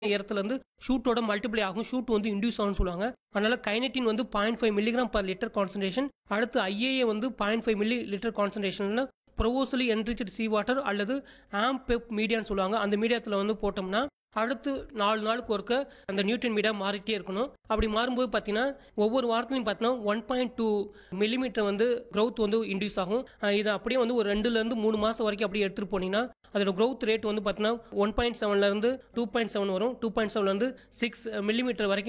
இடத்துலேருந்து ஷூட்டோட மல்டிப்ளை ஆகும். ஷூட் வந்து இன்டியூஸ் ஆகும்னு சொல்லுவாங்க. அதனால கைனடின் வந்து 0.5 மில்லிகிராம் பர் லிட்டர் கான்சன்ட்ரேஷன். அடுத்து ஐஏஏ வந்து 0.5 milli litre கான்சன்ட்ரேஷன்ல ப்ரொவோசலி enriched sea water அல்லது ஆம்பெப் மீடியான்னு சொல்லுவாங்க. அந்த மீடியத்தில் வந்து போட்டோம்னா அடுத்து 4 நாளுக்கு ஒருக்க அந்த நியூட்ரியன் மீடியா மாறிட்டே இருக்கணும். அப்படி மாறும்போது பார்த்தீங்கன்னா ஒவ்வொரு வாரத்துலையும் பார்த்தீங்கன்னா 1.2 மில்லிமீட்டர் வந்து growth வந்து இன்டியூஸ் ஆகும். இதை அப்படியே வந்து ஒரு 2லேருந்து 3 மாதம் வரைக்கும் அப்படியே எடுத்துகிட்டு போனீங்கன்னா அதோட growth ரேட் வந்து பார்த்தீங்கன்னா 1.7லேருந்து 2.7 வரும். 2.7லேருந்து 6 மில்லிமீட்டர் வரைக்கும்